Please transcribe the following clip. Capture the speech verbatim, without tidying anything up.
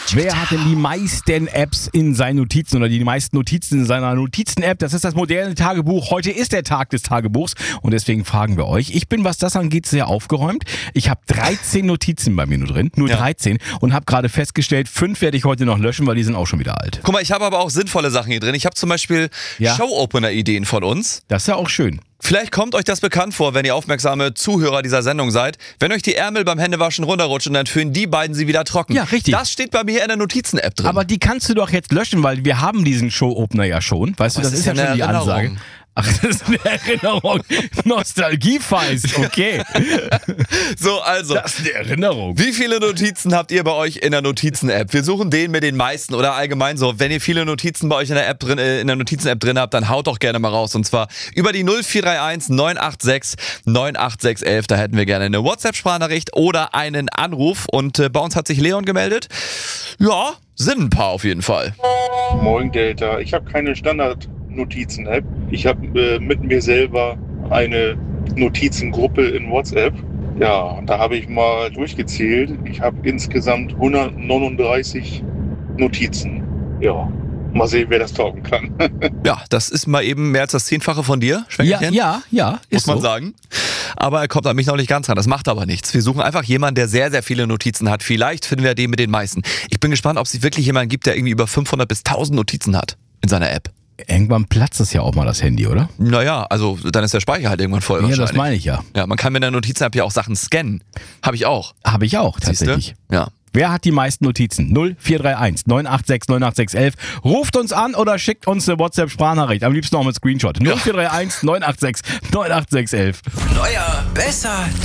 Wer hat denn die meisten Apps in seinen Notizen oder die meisten Notizen in seiner Notizen-App? Das ist das moderne Tagebuch. Heute ist der Tag des Tagebuchs und deswegen fragen wir euch. Ich bin, was das angeht, sehr aufgeräumt. Ich habe dreizehn Notizen bei mir nur drin, nur ja. dreizehn und habe gerade festgestellt, fünf werde ich heute noch löschen, weil die sind auch schon wieder alt. Guck mal, ich habe aber auch sinnvolle Sachen hier drin. Ich habe zum Beispiel ja. Show-Opener-Ideen von uns. Das ist ja auch schön. Vielleicht kommt euch das bekannt vor, wenn ihr aufmerksame Zuhörer dieser Sendung seid. Wenn euch die Ärmel beim Händewaschen runterrutschen, dann fühlen die beiden sie wieder trocken. Ja, richtig. Das steht bei mir in der Notizen-App drin. Aber die kannst du doch jetzt löschen, weil wir haben diesen Show-Opener ja schon. Weißt Aber du, das ist, ist ja schon die Erinnerung. Ansage. Ach, das ist eine Erinnerung. Nostalgie-Feist, okay. So, also. Das ist eine Erinnerung. Wie viele Notizen habt ihr bei euch in der Notizen-App? Wir suchen den mit den meisten oder allgemein so. Wenn ihr viele Notizen bei euch in der App drin, äh, in der Notizen-App drin habt, dann haut doch gerne mal raus. Und zwar über die null vier drei eins neun acht sechs neun acht sechs eins eins. Da hätten wir gerne eine WhatsApp-Sprachnachricht oder einen Anruf. Und äh, bei uns hat sich Leon gemeldet. Ja, sind ein paar auf jeden Fall. Moin Delta, ich habe keine Standard-Notizen-App. Ich habe äh, mit mir selber eine Notizengruppe in WhatsApp. Ja, und da habe ich mal durchgezählt. Ich habe insgesamt hundertneununddreißig Notizen. Ja, mal sehen, wer das taugen kann. Ja, das ist mal eben mehr als das Zehnfache von dir, Ja, Schwenkerchen. ja, ja. Ist Muss man so. sagen. Aber er kommt an mich noch nicht ganz ran. Das macht aber nichts. Wir suchen einfach jemanden, der sehr, sehr viele Notizen hat. Vielleicht finden wir den mit den meisten. Ich bin gespannt, ob es wirklich jemanden gibt, der irgendwie über fünfhundert bis tausend Notizen hat in seiner App. Irgendwann platzt es ja auch mal, das Handy, oder? Naja, also dann ist der Speicher halt irgendwann voll Ja, wahrscheinlich. das meine ich ja. Ja, man kann mit der Notizen-App ja auch Sachen scannen. Habe ich auch. Habe ich auch, Siehste? tatsächlich. Ja. Wer hat die meisten Notizen? null vier drei eins neun acht sechs neun acht sechs eins eins. Ruft uns an oder schickt uns eine WhatsApp-Sprachnachricht. Am liebsten auch mit Screenshot. null vier drei eins neun acht sechs neun acht sechs eins eins. Neuer, besser,